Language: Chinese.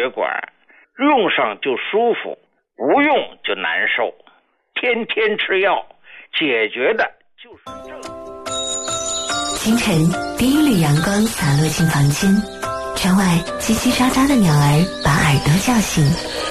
血管，用上就舒服，不用就难受。天天吃药，解决的就是这。 清晨，第一缕阳光洒落进房间，窗外叽叽喳喳的鸟儿把耳朵叫醒。